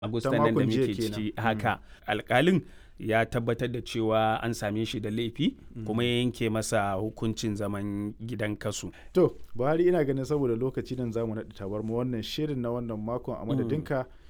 Agusta nan da muke ciki haka. Alƙalin ya tabbatar da cewa an same shi da laifi kuma ya yanke masa hukuncin zaman gidan kasu. To, Buhari ina ganin saboda lokaci nan zamu naɗi tabarma wannan shirin na wannan makon a madadinka